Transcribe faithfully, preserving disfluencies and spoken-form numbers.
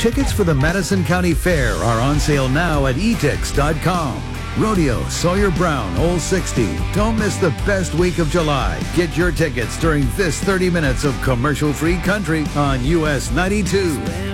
Tickets for the Madison County Fair are on sale now at e tix dot com. Rodeo, Sawyer Brown, Old sixty. Don't miss the best week of July. Get your tickets during this thirty minutes of commercial-free country on U S ninety-two.